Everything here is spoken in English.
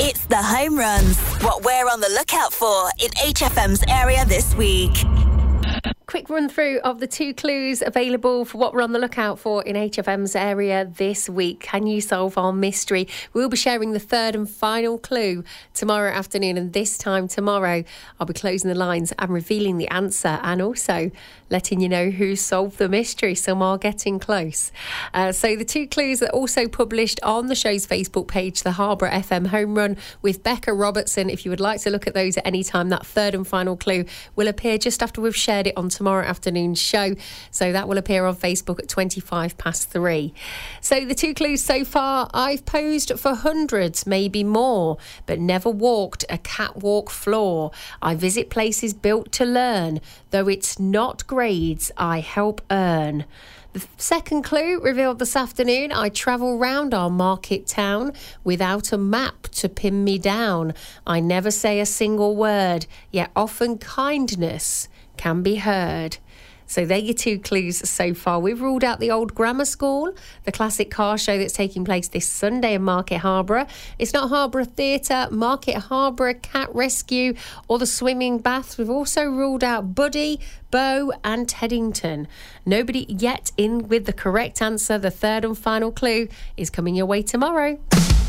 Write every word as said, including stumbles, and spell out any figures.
It's the home runs. What we're on the lookout for in H F M's area this week. Quick run through of the two clues available for what we're on the lookout for in H F M's area this week. Can you solve our mystery? We'll be sharing the third and final clue tomorrow afternoon, and this time tomorrow I'll be closing the lines and revealing the answer, and also letting you know who solved the mystery. Some are getting close. Uh, so the two clues are also published on the show's Facebook page, the Harborough F M Home Run with Becca Robertson. If you would like to look at those at any time, that third and final clue will appear just after we've shared it on tomorrow afternoon's show. So that will appear on Facebook at twenty-five past three. So the two clues so far: I've posed for hundreds, maybe more, but never walked a catwalk floor. I visit places built to learn, though it's not grades I help earn. The second clue revealed this afternoon: I travel round our market town without a map to pin me down. I never say a single word, yet often kindness can be heard. So they're your two clues so far. We've ruled out the old grammar school, the classic car show that's taking place this Sunday in Market Harborough. It's not Harborough Theatre, Market Harborough, Cat Rescue or the swimming baths. We've also ruled out Buddy, Bow and Teddington. Nobody yet in with the correct answer. The third and final clue is coming your way tomorrow.